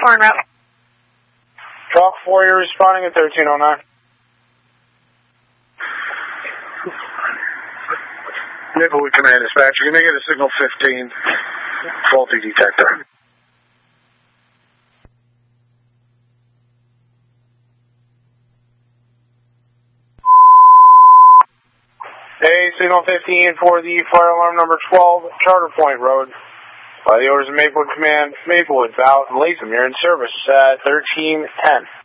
4 en route. Chalk 4, you're responding at 1309. Maplewood Command Dispatcher, can I get a signal 15? Faulty detector. Hey, signal 15 for the fire alarm number 12, Charter Point Road. By the orders of Maplewood Command, Maplewood, Bout, and Latham, you're in service at 1310.